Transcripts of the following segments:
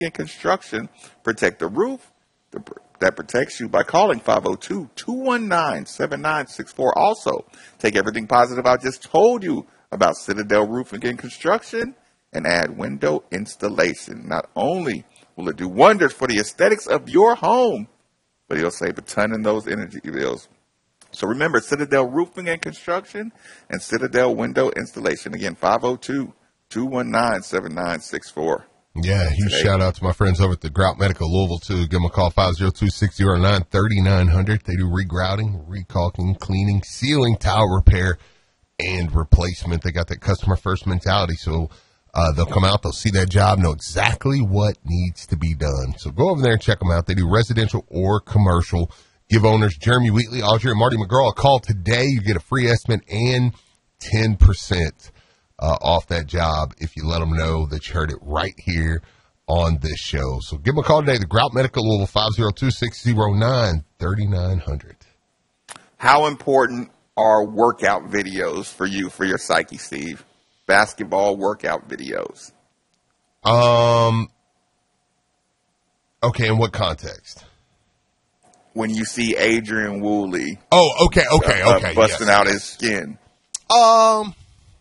and Construction protect the roof that protects you by calling 502-219-7964. Also, take everything positive I just told you about Citadel Roofing and Construction and add window installation. Not only will it do wonders for the aesthetics of your home, but it'll save a ton in those energy bills. So remember, Citadel Roofing and Construction and Citadel Window Installation. Again, 502-219-7964. Yeah, huge shout out to my friends over at the Grout Medical Louisville, too. Give them a call, 502-609-3900. They do regrouting, recalking, cleaning, sealing, tile repair, and replacement. They got that customer first mentality, so they'll come out, they'll see that job, know exactly what needs to be done. So go over there and check them out. They do residential or commercial. Give owners Jeremy Wheatley, Audrey, and Marty McGraw a call today. You get a free estimate and 10% off that job if you let them know that you heard it right here on this show. So give them a call today. The Grout Medical Louisville, 502-609-3900. How important are workout videos for you, for your psyche, Steve? Basketball workout videos. Okay, in what context? When you see Adrian Woolley. Oh, okay. Busting out his skin. How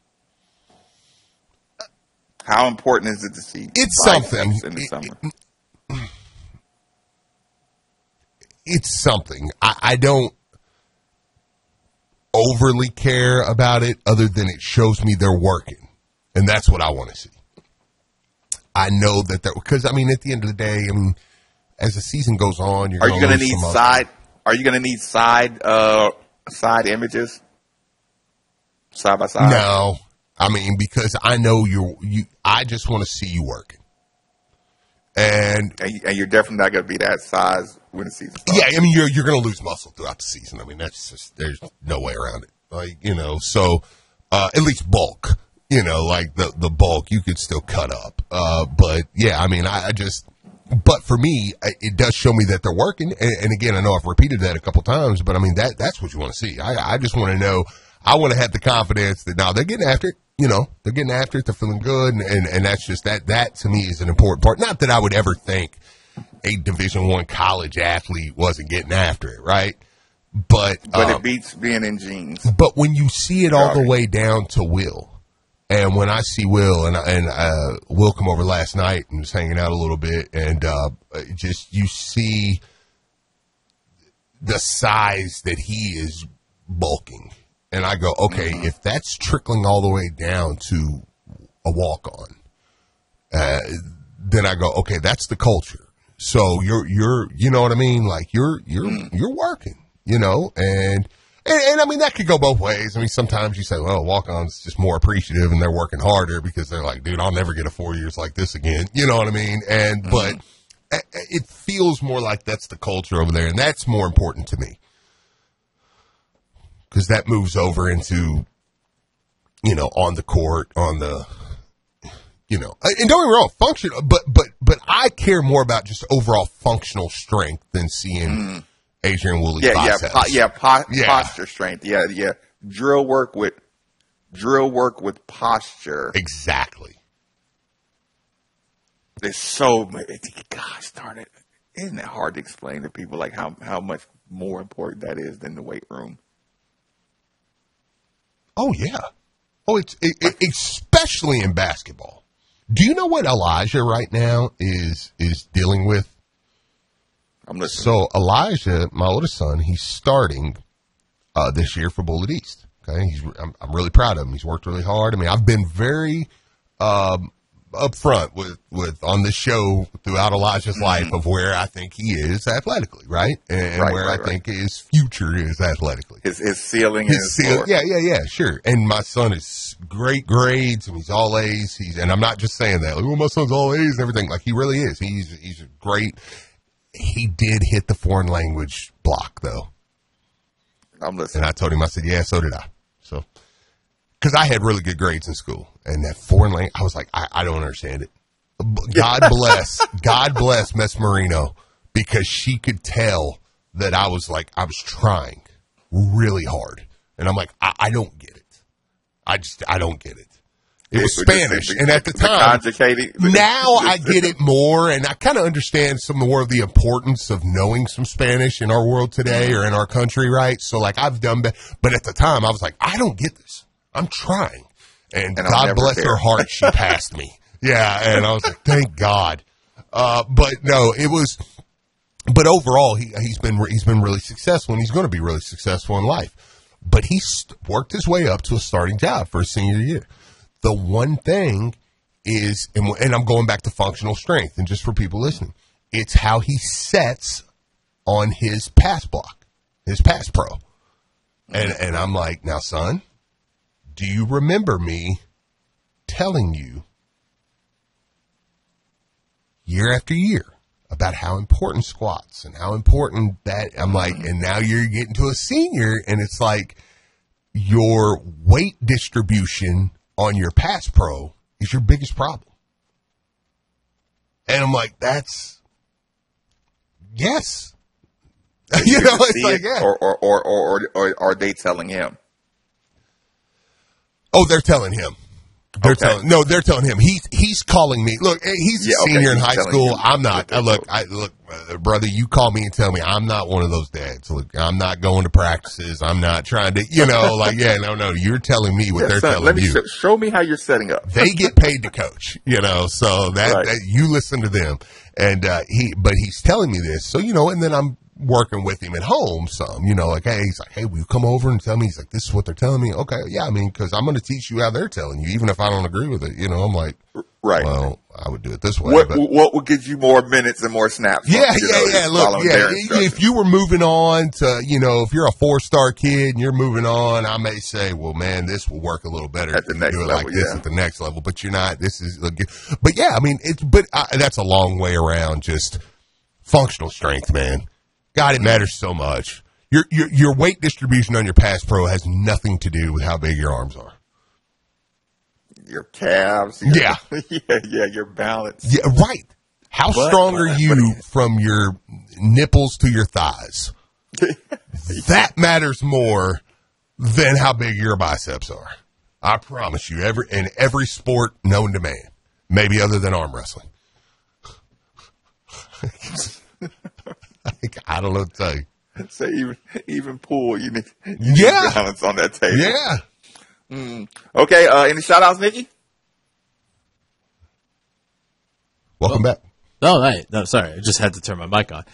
important is it to see? It's something. In the summer? It's something. I don't overly care about it other than it shows me they're working. And that's what I want to see. I know that because, I mean, at the end of the day, I mean, as the season goes on, are you going to need side images? Side by side? No. I mean, because I know I just want to see you working. And you're definitely not going to be that size when the season starts. Yeah, I mean, you're going to lose muscle throughout the season. I mean, that's just, there's no way around it. Like, so at least bulk, like the bulk you could still cut up. But yeah, I mean, but for me, it does show me that they're working. And again, I know I've repeated that a couple times, but I mean, that's what you want to see. I just want to know, I want to have the confidence that now they're getting after it. They're getting after it. They're feeling good. And that's just that to me is an important part. Not that I would ever think a Division I college athlete wasn't getting after it. Right. But it beats being in jeans. But when you see it all the way down to Will, and when I see Will and Will come over last night and was hanging out a little bit, and just you see the size that he is bulking, and I go, okay, if that's trickling all the way down to a walk-on, then I go, okay, that's the culture. So you're you know what I mean? Like you're working, And I mean, that could go both ways. I mean, sometimes you say, well, walk-on's just more appreciative and they're working harder because they're like, dude, I'll never get a 4 years like this again. You know what I mean? But it feels more like that's the culture over there. And that's more important to me because that moves over into, on the court, and don't get me wrong, function, but I care more about just overall functional strength than seeing Adrian Woolley posture strength. Yeah. Drill work with posture. Exactly. There's so many. Gosh darn it! Isn't it hard to explain to people like how much more important that is than the weight room? Oh yeah. Oh, it's especially in basketball. Do you know what Elijah right now is dealing with? I'm listening. So Elijah, my oldest son, he's starting this year for Bullitt East. Okay, I'm really proud of him. He's worked really hard. I mean, I've been very upfront with on this show throughout Elijah's life of where I think he is athletically, right, and where I think his future is athletically. His ceiling is floor. Yeah, sure. And my son is great grades. And he's all A's. And I'm not just saying that. Like, well, my son's all A's and everything. Like he really is. He's great. He did hit the foreign language block, though. I'm listening. And I told him, I said, yeah, so did I. So, because I had really good grades in school. And that foreign language, I was like, I don't understand it. God bless Miss Marino, because she could tell that I was trying really hard. And I'm like, I don't get it. I don't get it. It was Spanish. And at the time, now I get it more, and I kind of understand some more of the importance of knowing some Spanish in our world today or in our country, right? So, like, I've done that. But at the time, I was like, I don't get this. I'm trying. And God bless her heart, she passed me. Yeah, and I was like, thank God. But no, it was. But overall, he's been really successful, and he's going to be really successful in life. But he's worked his way up to a starting job for his senior year. The one thing is, and I'm going back to functional strength, and just for people listening, it's how he sets on his pass block, his pass pro. And I'm like, now, son, do you remember me telling you year after year about how important squats and how important that, I'm like, and now you're getting to a senior, and it's like your weight distribution on your pass pro is your biggest problem. And I'm like, that's, yes. You know, it's like, yeah. Or are they telling him? Oh, they're telling him. They're telling him. He's calling me. Look, he's a senior in high school. I'm not. Look, brother, you call me and tell me I'm not one of those dads. Look, I'm not going to practices. I'm not trying to, like, yeah, no. You're telling me what they're telling you. Show me how you're setting up. They get paid to coach, so that you listen to them. And he's telling me this. So, and then I'm working with him at home some, like, hey, he's like, hey, will you come over and tell me? He's like, this is what they're telling me. Okay, yeah, because I'm going to teach you how they're telling you, even if I don't agree with it. I'm like, right. Well, I would do it this way. What would get you more minutes and more snaps? Yeah. Look, if you were moving on to, if you're a 4-star kid and you're moving on, I may say, well, man, this will work a little better at the next level. Like this at the next level, but you're not. This is, but yeah, that's a long way around just functional strength, man. God, it matters so much. Your weight distribution on your pass pro has nothing to do with how big your arms are. Your calves. Yeah, your balance. Yeah, right. How strong are you from your nipples to your thighs? That matters more than how big your biceps are. I promise you, in every sport known to man, maybe other than arm wrestling. I don't know what to tell you. So even pool, you need balance on that table. Yeah. Okay. Any shout outs, Nikki? Welcome back. No, sorry. I just had to turn my mic on.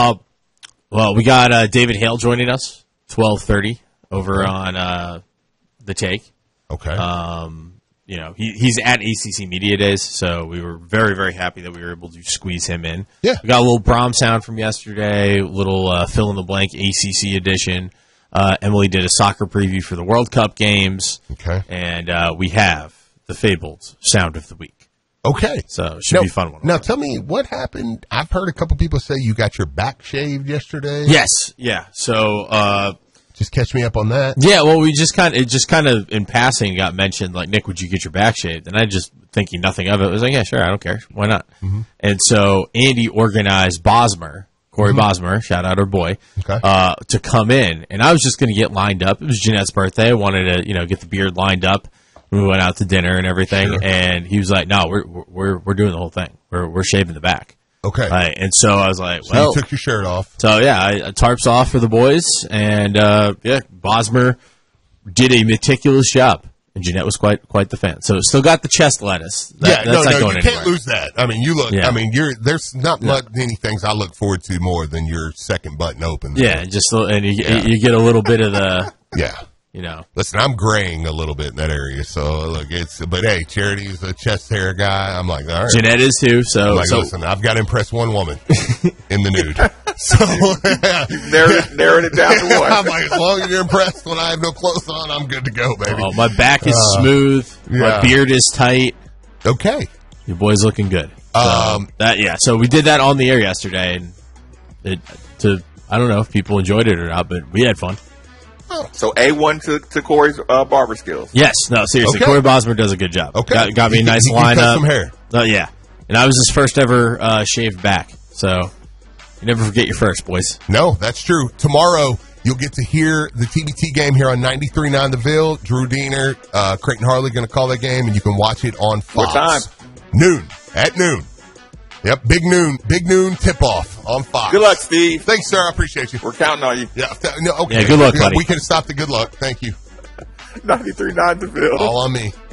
Well, we got David Hale joining us, 12:30 over on The Take. Okay. He's at ACC Media Days, so we were very, very happy that we were able to squeeze him in. Yeah. We got a little Brom sound from yesterday, a little fill-in-the-blank ACC edition. Emily did a soccer preview for the World Cup games. Okay. And we have the fabled Sound of the Week. Okay. So it should be a fun one. Now, tell me what happened. I've heard a couple people say you got your back shaved yesterday. Yes. Yeah. So just catch me up on that. Yeah, well, it just kind of in passing got mentioned, like, Nick, would you get your back shaved? And I just, thinking nothing of it, was like, yeah, sure, I don't care. Why not? Mm-hmm. And so Andy organized Corey Bosmer, shout out our boy, to come in. And I was just going to get lined up. It was Jeanette's birthday. I wanted to, get the beard lined up. We went out to dinner and everything. Sure. And he was like, no, we're doing the whole thing. We're shaving the back. Okay. And so I was like, you took your shirt off. So, yeah, I tarps off for the boys. And, Bosmer did a meticulous job. And Jeanette was quite the fan. So still got the chest lettuce. You can't lose that. I mean, you look, there's not many things I look forward to more than your second button open. Yeah, you get a little bit of the. Yeah. Listen, I'm graying a little bit in that area, so look, but hey, Charity's a chest hair guy. I'm like, all right. Jeanette is too, so. Listen, I've got to impress one woman in the nude. So, narrowed it down to one. I'm like, as long as you're impressed when I have no clothes on, I'm good to go, baby. Oh, my back is smooth. Yeah. My beard is tight. Okay. Your boy's looking good. So we did that on the air yesterday, and I don't know if people enjoyed it or not, but we had fun. So A1 to Corey's barber skills. Yes, no, seriously, Corey Bosmer does a good job. Okay, got me a nice lineup. Cut some hair. Yeah, and I was his first ever shaved back. So you never forget your first, boys. No, that's true. Tomorrow You'll get to hear the TBT game here on 93.9 The Ville. Drew Diener, Creighton Harley going to call that game, and you can watch it on Fox. What time? Noon. At noon. Yep, big noon tip-off on Fox. Good luck, Steve. Thanks, sir. I appreciate you. We're counting on you. Yeah, okay. Yeah, good luck, buddy. We can stop the good luck. Thank you. 93.9 The Ville. All on me.